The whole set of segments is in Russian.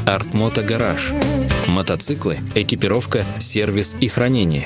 Артмото Гараж. Мотоциклы, экипировка, сервис и хранение.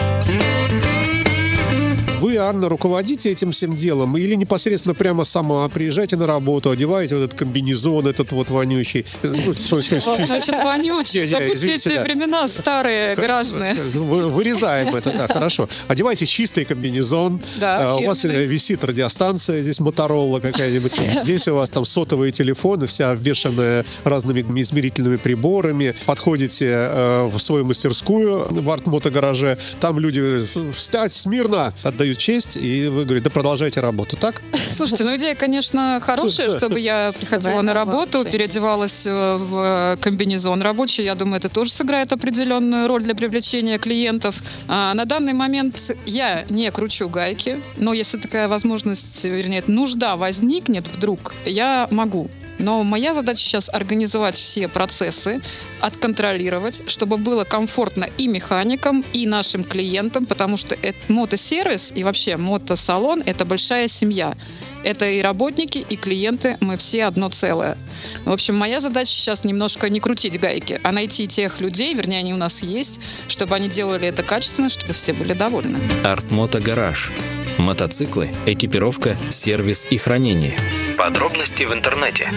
Вы, Анна, руководите этим всем делом или непосредственно прямо сама приезжаете на работу, одеваете вот этот комбинезон, этот вот вонючий? Значит, вонючий. Забудьте эти времена старые, граждане. Вырезаем это, да, хорошо. Одевайте чистый комбинезон. Да, у вас висит радиостанция, здесь Моторола какая-нибудь. Здесь у вас там сотовые телефоны, вся обвешанная разными измерительными приборами. Подходите в свою мастерскую в Артмото Гараже. Там люди «Встать смирно!» отдают честь, и вы говорите, да продолжайте работу, так? Слушайте, идея, конечно, хорошая, чтобы я приходила на работу, переодевалась в комбинезон рабочий. Я думаю, это тоже сыграет определенную роль для привлечения клиентов. На данный момент я не кручу гайки, но если такая возможность, вернее, нужда возникнет вдруг, я могу. Но моя задача сейчас организовать все процессы, отконтролировать, чтобы было комфортно и механикам, и нашим клиентам, потому что мотосервис и вообще мотосалон — это большая семья. Это и работники, и клиенты, мы все одно целое. В общем, моя задача сейчас немножко не крутить гайки, а найти тех людей, вернее, они у нас есть, чтобы они делали это качественно, чтобы все были довольны. Артмото Гараж. Мотоциклы, экипировка, сервис и хранение. Подробности в интернете.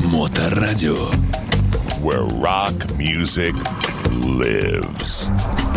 Моторадио. Where rock music lives.